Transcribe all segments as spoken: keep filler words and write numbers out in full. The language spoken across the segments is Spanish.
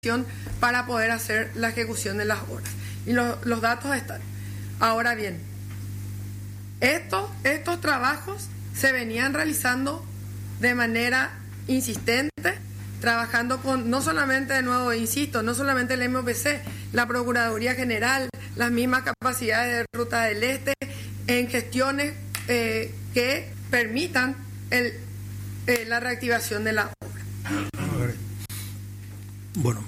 para poder hacer la ejecución de las obras. Y lo, los datos están. Ahora bien, estos, estos trabajos se venían realizando de manera insistente, trabajando con, no solamente, de nuevo, insisto, no solamente el M O P C, la Procuraduría General, las mismas capacidades de Ruta del Este, en gestiones eh, que permitan el, eh, la reactivación de la obra. Bueno.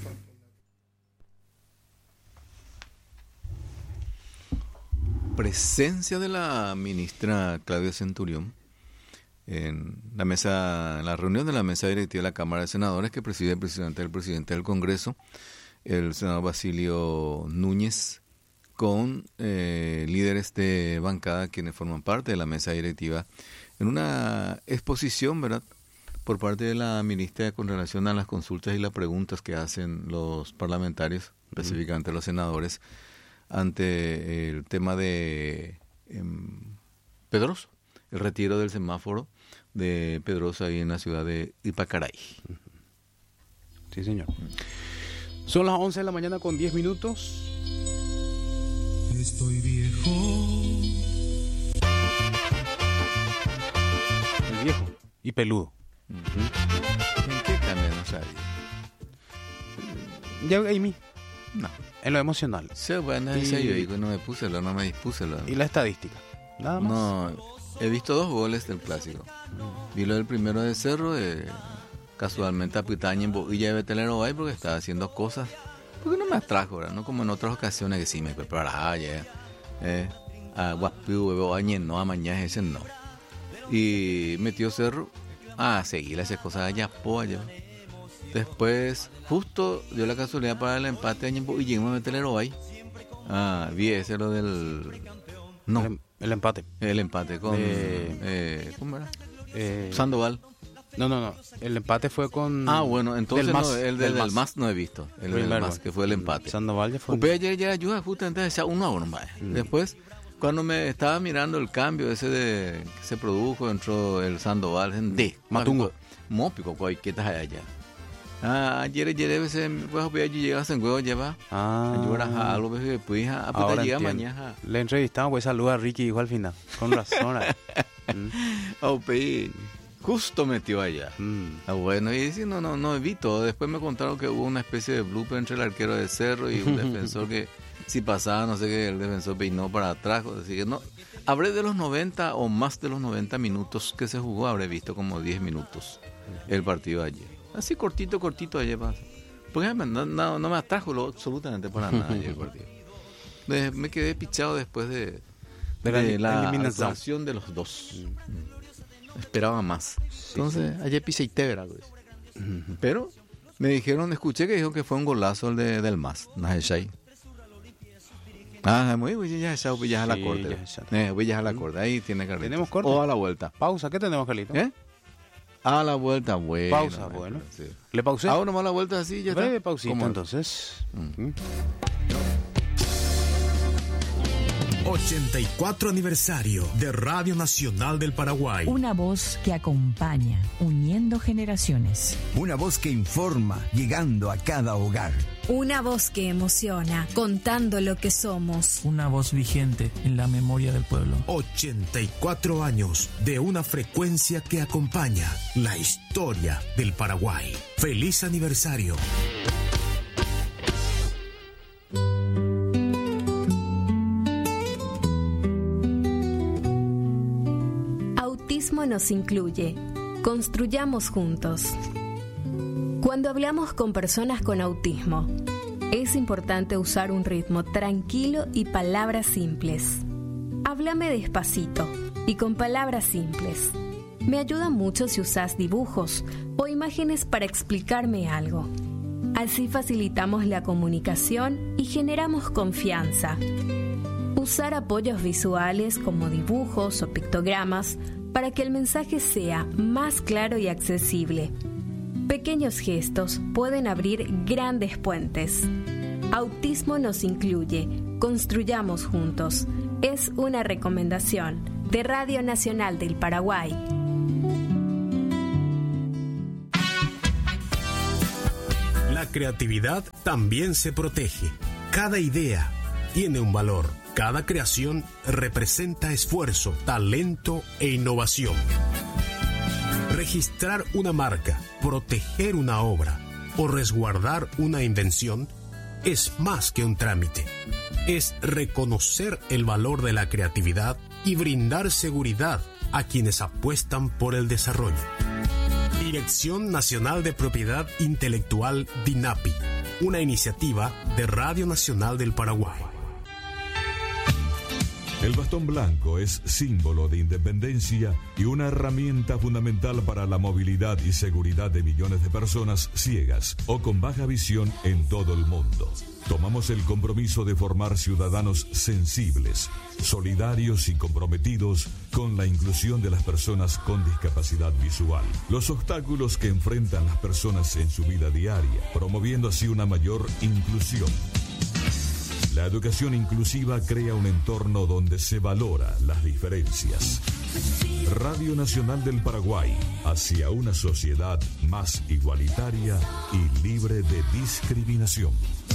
Presencia de la ministra Claudia Centurión en la mesa, en la reunión de la mesa directiva de la Cámara de Senadores que preside el presidente del presidente del Congreso, el senador Basilio Núñez, con eh, líderes de bancada quienes forman parte de la mesa directiva, en una exposición, ¿verdad?, por parte de la ministra con relación a las consultas y las preguntas que hacen los parlamentarios, uh-huh. específicamente los senadores, ante el tema de eh, Pedroso, el retiro del semáforo de Pedroso ahí en la ciudad de Ipacaray. Uh-huh. Sí, señor. Uh-huh. Son las once de la mañana con diez minutos. Estoy viejo. El viejo y peludo. Uh-huh. ¿En qué también no sabía? Ya, Amy. No. En lo emocional. Sí, bueno, y... ese yo digo, no me puse, no me dispuse. Lo... ¿Y la estadística? Nada más. No, he visto dos goles del clásico. Mm. Vi lo del primero de Cerro, eh, casualmente a Pitaña en Boilla de Betelero Bay, porque estaba haciendo cosas, porque no me atrajo, ¿verdad? No como en otras ocasiones que sí me preparaba, ya. Eh, a Guapiu, Bebo Añen, no, a Mañana ese no. Y metió Cerro, ah, seguí las cosas allá, po, allá. Después, justo dio la casualidad para el empate y llegamos a Betelero Bay. Ah, vi ese lo del... No. El, el empate. El empate con... Eh, eh, ¿Cómo era? Eh, Sandoval. No, no, no. El empate fue con... Ah, bueno, entonces del no, Mas, el del, del Mas no he visto. El del Mas, que fue el empate. Sandoval ya fue... Upé ayer ya ayuda justamente a esa uno a uno. Mm. Después, cuando me estaba mirando el cambio ese de que se produjo, entró el Sandoval en D. Matungo. Mópico, ¿qué estás allá? Ah, ayer ayer a veces pues allí llegas en huevo lleva. Ah. Ayudas a algo que pues a puta llega mañana. Le entrevistamos pues saluda a Ricky dijo al final. Con razón. mm. Oh, pe, justo metió allá. Mm. Ah, bueno, y sí, no no no evito. Después me contaron que hubo una especie de blooper entre el arquero de Cerro y un defensor que si pasaba, no sé qué, el defensor peinó para atrás, así que no. Habré de los noventa o más de los noventa minutos que se jugó, habré visto como diez minutos el partido ayer. Así cortito, cortito ayer pasa. Porque no, no, no me atrajo lo, absolutamente para nada ayer el partido. De, me quedé pichado después de, de, de la, la eliminación de los dos. Mm. Esperaba más. Sí, entonces, sí. Ayer pisé y te verá. Uh-huh. Pero me dijeron, escuché que dijo que fue un golazo el de, del Mas. Najeshai. Ah, muy bien, ya ya ya a la corte. Eh, voy ya a la corte. Ahí tiene Carlitos. Tenemos corte. O a la vuelta. Pausa, ¿qué tenemos, Carlitos? ¿Eh? A la vuelta, bueno. Pausa, bueno. Sí. ¿Le pausé? Ahora nomás la vuelta así, ya breve está. Pausita, ¿Cómo? Entonces. Mm. ochenta y cuatro aniversario de Radio Nacional del Paraguay. Una voz que acompaña, uniendo generaciones. Una voz que informa, llegando a cada hogar. Una voz que emociona, contando lo que somos. Una voz vigente en la memoria del pueblo. ochenta y cuatro años de una frecuencia que acompaña la historia del Paraguay. ¡Feliz aniversario! Autismo nos incluye. Construyamos juntos. Cuando hablamos con personas con autismo, es importante usar un ritmo tranquilo y palabras simples. Háblame despacito y con palabras simples. Me ayuda mucho si usas dibujos o imágenes para explicarme algo. Así facilitamos la comunicación y generamos confianza. Usar apoyos visuales como dibujos o pictogramas para que el mensaje sea más claro y accesible. Pequeños gestos pueden abrir grandes puentes. Autismo nos incluye. Construyamos juntos. Es una recomendación de Radio Nacional del Paraguay. La creatividad también se protege. Cada idea tiene un valor. Cada creación representa esfuerzo, talento e innovación. Registrar una marca, proteger una obra o resguardar una invención es más que un trámite. Es reconocer el valor de la creatividad y brindar seguridad a quienes apuestan por el desarrollo. Dirección Nacional de Propiedad Intelectual DINAPI, una iniciativa de Radio Nacional del Paraguay. El bastón blanco es símbolo de independencia y una herramienta fundamental para la movilidad y seguridad de millones de personas ciegas o con baja visión en todo el mundo. Tomamos el compromiso de formar ciudadanos sensibles, solidarios y comprometidos con la inclusión de las personas con discapacidad visual. Los obstáculos que enfrentan las personas en su vida diaria, promoviendo así una mayor inclusión. La educación inclusiva crea un entorno donde se valora las diferencias. Radio Nacional del Paraguay, hacia una sociedad más igualitaria y libre de discriminación.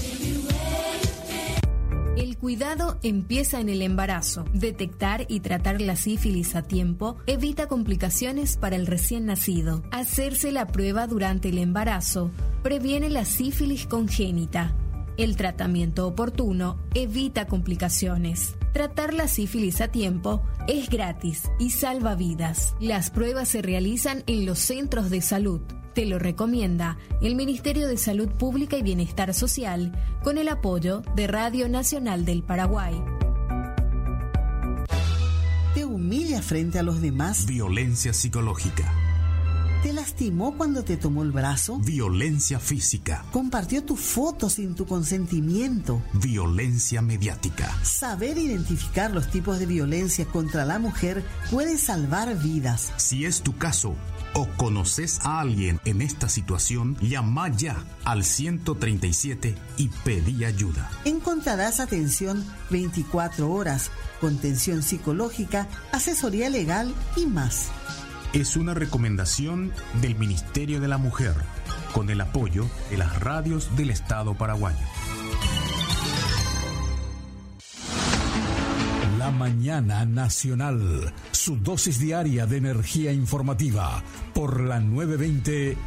El cuidado empieza en el embarazo. Detectar y tratar la sífilis a tiempo evita complicaciones para el recién nacido. Hacerse la prueba durante el embarazo previene la sífilis congénita. El tratamiento oportuno evita complicaciones. Tratar la sífilis a tiempo es gratis y salva vidas. Las pruebas se realizan en los centros de salud. Te lo recomienda el Ministerio de Salud Pública y Bienestar Social con el apoyo de Radio Nacional del Paraguay. ¿Te humilla frente a los demás? Violencia psicológica. ¿Te lastimó cuando te tomó el brazo? Violencia física. ¿Compartió tu foto sin tu consentimiento? Violencia mediática. Saber identificar los tipos de violencia contra la mujer puede salvar vidas. Si es tu caso o conoces a alguien en esta situación, llama ya al ciento treinta y siete y pedí ayuda. Encontrarás atención veinticuatro horas, contención psicológica, asesoría legal y más. Es una recomendación del Ministerio de la Mujer, con el apoyo de las radios del Estado paraguayo. La Mañana Nacional, su dosis diaria de energía informativa, por la nueve veinte